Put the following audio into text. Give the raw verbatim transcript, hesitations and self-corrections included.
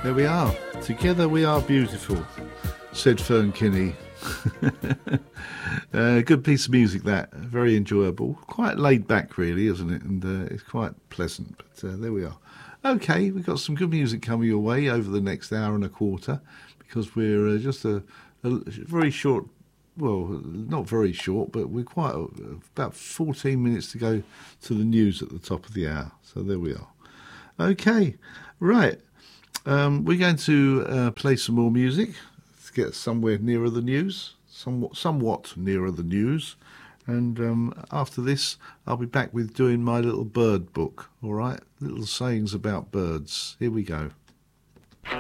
There we are. Together we are beautiful, said Fern Kinney. uh, good piece of music, that. Very enjoyable. Quite laid back, really, isn't it? And uh, it's quite pleasant. But uh, there we are. Okay, we've got some good music coming your way over the next hour and a quarter, because we're uh, just a, a very short, well, not very short, but we're quite uh, about fourteen minutes to go to the news at the top of the hour. So there we are. Okay, right. Um, we're going to uh, play some more music to get somewhere nearer the news, somewhat, somewhat nearer the news. And um, after this, I'll be back with doing my little bird book, all right? Little sayings about birds. Here we go.